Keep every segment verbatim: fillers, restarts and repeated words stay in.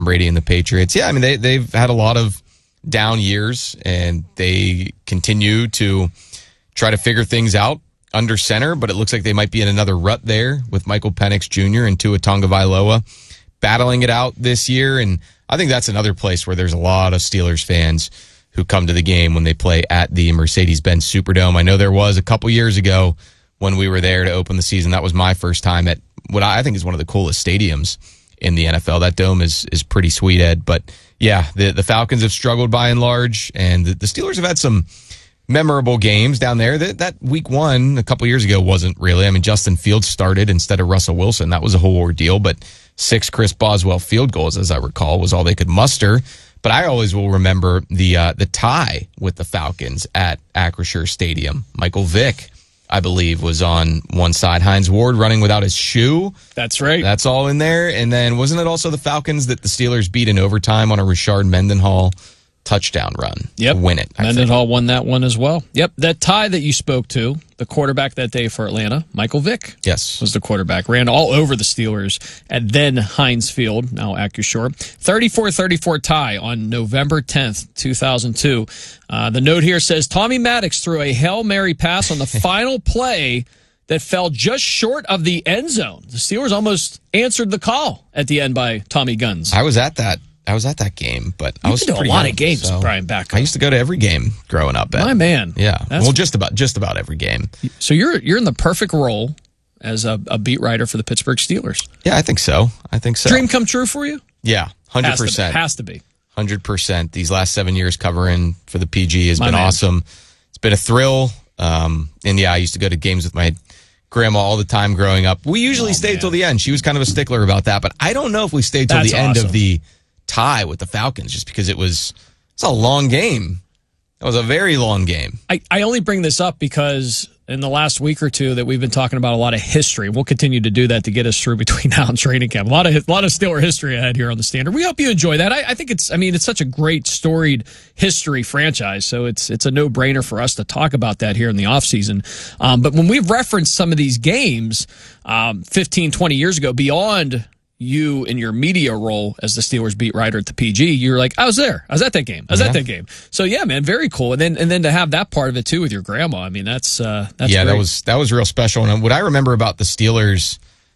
Brady and the Patriots. Yeah, I mean, they, they've had a lot of down years, and they continue to try to figure things out under center, but it looks like they might be in another rut there with Michael Penix Junior and Tua Tagovailoa battling it out this year. And I think that's another place where there's a lot of Steelers fans who come to the game when they play at the Mercedes-Benz Superdome. I know there was a couple years ago when we were there to open the season. That was my first time at what I think is one of the coolest stadiums in the N F L. That dome is is pretty sweet, Ed. But yeah, the, the Falcons have struggled by and large, and the, the Steelers have had some memorable games down there. That, that week one a couple years ago wasn't really. I mean, Justin Fields started instead of Russell Wilson. That was a whole ordeal, but six Chris Boswell field goals, as I recall, was all they could muster. But I always will remember the uh, the tie with the Falcons at Acrisure Stadium. Michael Vick, I believe, was on one side. Hines Ward running without his shoe. That's right. That's all in there. And then wasn't it also the Falcons that the Steelers beat in overtime on a Rashard Mendenhall touchdown run? Yep. To win it. I Mendenhall think. won that one as well. Yep. That tie that you spoke to, the quarterback that day for Atlanta, Michael Vick. Yes. Was the quarterback. Ran all over the Steelers at then Heinz Field, now Acrisure. thirty-four thirty-four tie on November tenth, two thousand two. Uh, the note here says Tommy Maddox threw a Hail Mary pass on the final play that fell just short of the end zone. The Steelers almost answered the call at the end by Tommy Guns. I was at that. I was at that game, but you I was to a lot young, of games, so Brian Backup. I used to go to every game growing up. Ed. My man, yeah, That's, well, just about just about every game. So you're you're in the perfect role as a, a beat writer for the Pittsburgh Steelers. Yeah, I think so. I think so. Dream come true for you? Yeah, hundred percent. Has to be hundred percent. These last seven years covering for the P G has my been man. awesome. It's been a thrill. Um, and yeah, I used to go to games with my grandma all the time growing up. We usually oh, stayed till the end. She was kind of a stickler about that, but I don't know if we stayed till That's the end awesome. of the tie with the Falcons, just because it was it's a long game. It was a very long game. I, I only bring this up because in the last week or two that we've been talking about a lot of history. We'll continue to do that to get us through between now and training camp. A lot of a lot of Steeler history ahead here on the Standard. We hope you enjoy that. I, I think it's I mean it's such a great storied history franchise, so it's it's a no brainer for us to talk about that here in the offseason. Um, but when we've referenced some of these games um, fifteen, twenty years ago, beyond you in your media role as the Steelers beat writer at the P G, you're like, I was there. I was at that game. I was yeah. at that game. So yeah, man, very cool. And then and then to have that part of it too with your grandma. I mean, that's uh, that's yeah, great. that was that was real special. And what I remember about the Steelers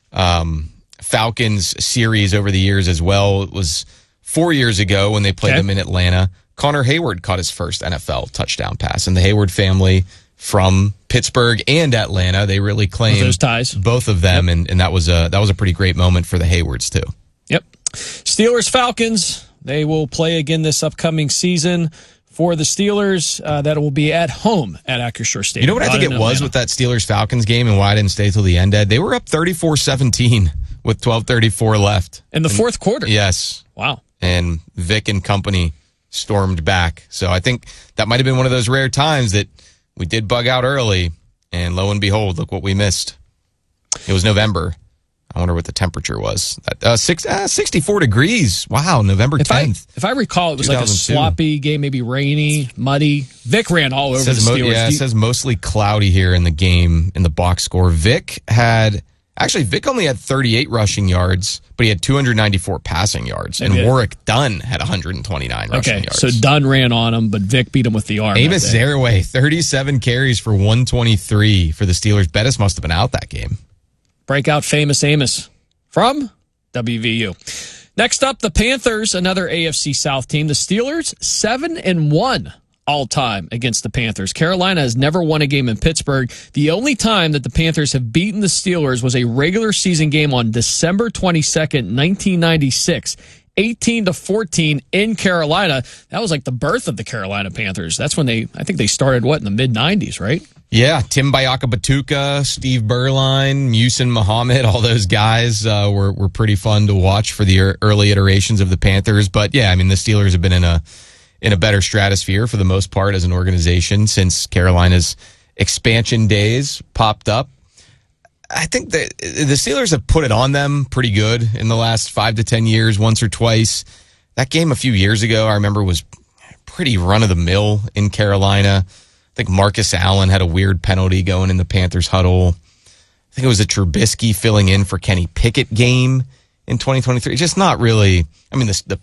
um, Falcons series over the years as well, it was four years ago when they played okay. them in Atlanta. Connor Hayward caught his first N F L touchdown pass, and the Hayward family from Pittsburgh and Atlanta, they really claimed those ties. both of them, yep. and, and that was a that was a pretty great moment for the Haywards too. Yep. Steelers Falcons, they will play again this upcoming season. For the Steelers, uh, that will be at home at Acrisure Stadium. You know what I think it was with that Steelers Falcons game and why I didn't stay till the end, Ed? They were up thirty-four seventeen with twelve thirty-four left in the and, fourth quarter. Yes. Wow. And Vic and company stormed back. So I think that might have been one of those rare times that we did bug out early, and lo and behold, look what we missed. It was November. I wonder what the temperature was. Uh, six, uh, sixty-four degrees. Wow, November tenth. If I, if I recall, it was like a sloppy game, maybe rainy, muddy. Vic ran all over says the mo- Steelers. Yeah, it you- says mostly cloudy here in the game in the box score. Vic had... Actually, Vic only had thirty-eight rushing yards, but he had two hundred ninety-four passing yards. And okay. Warwick Dunn had one hundred twenty-nine rushing okay, yards. so Dunn ran on him, but Vic beat him with the arm. Amos Zaraway, thirty-seven carries for one twenty-three for the Steelers. Bettis must have been out that game. Breakout famous Amos from W V U. Next up, the Panthers, another A F C South team. The Steelers, seven and one. All time against the Panthers. Carolina has never won a game in Pittsburgh. The only time that the Panthers have beaten the Steelers was a regular season game on December twenty-second, nineteen ninety-six. eighteen to fourteen in Carolina. That was like the birth of the Carolina Panthers. That's when they, I think they started, what, in the mid nineties, right? Yeah, Tim Bayaka-Batuka, Steve Berline, Musin Muhammad, all those guys uh, were, were pretty fun to watch for the early iterations of the Panthers. But yeah, I mean, the Steelers have been in a in a better stratosphere for the most part as an organization since Carolina's expansion days popped up. I think that the Steelers have put it on them pretty good in the last five to ten years, once or twice. That game a few years ago, I remember, was pretty run-of-the-mill in Carolina. I think Marcus Allen had a weird penalty going in the Panthers huddle. I think it was a Trubisky filling in for Kenny Pickett game in twenty twenty-three. Just not really. I mean, the, the